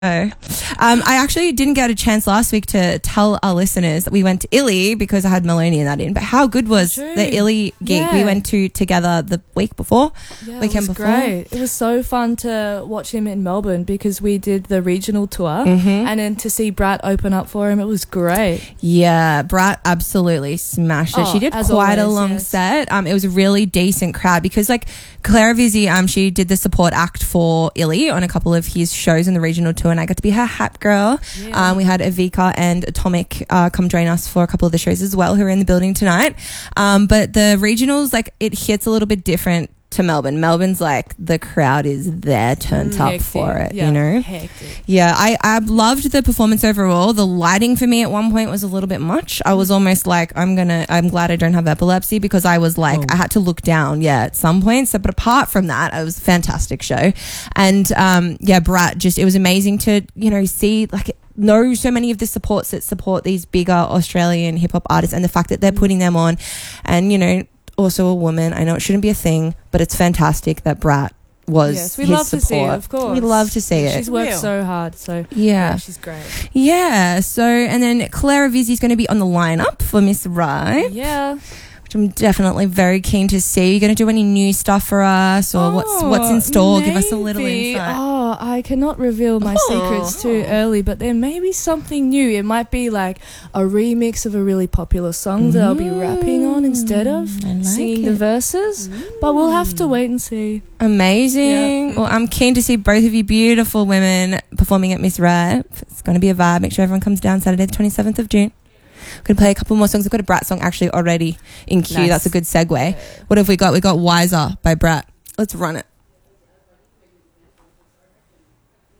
I actually didn't get a chance last week to tell our listeners that we went to Illy because I had Melanie and that in. But how good was the Illy gig we went to together the weekend before? It was great. It was so fun to watch him in Melbourne because we did the regional tour and then to see Brat open up for him, it was great. Yeah, Brat absolutely smashed it. She did quite a long set. It was a really decent crowd because like Clara Vizzi, she did the support act for Illy on a couple of his shows in the regional tour, and I got to be her hat girl. We had Avika and Atomic come join us for a couple of the shows as well, who are in the building tonight. But the regionals, like, it hits a little bit different to Melbourne. Melbourne's like the crowd is there turned up for it, you know? Hectic. Yeah, I loved the performance overall. The lighting for me at one point was a little bit much. I was almost like, I'm glad I don't have epilepsy because I was like, I had to look down, at some points. So, but apart from that, it was a fantastic show. And Brat, it was amazing to, see like, know so many of the supports that support these bigger Australian hip hop artists and the fact that they're putting them on and, also a woman. I know it shouldn't be a thing, but it's fantastic that Brat was his love support. To see it, of course. We love to see it. She's worked so hard, so she's great. Yeah, so and then Clara Vizzi is going to be on the lineup for Miss Rye. Yeah. Which I'm definitely very keen to see. Are you going to do any new stuff for us or what's in store? Maybe. Give us a little insight. I cannot reveal my secrets too early, but there may be something new. It might be like a remix of a really popular song that I'll be rapping on instead of singing the verses. But we'll have to wait and see. Amazing. Yeah. Well, I'm keen to see both of you beautiful women performing at Miss Rye. It's going to be a vibe. Make sure everyone comes down Saturday the 27th of June. We're going to play a couple more songs. We've got a Brat song actually already in queue. Nice. That's a good segue. What have we got? We got Wiser by Brat. Let's run it.